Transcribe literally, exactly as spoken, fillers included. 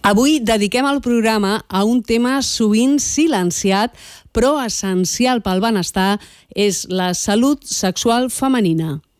Avui dediquem el programa a un tema sovint silenciat, però essencial pel benestar, és la salut sexual femenina.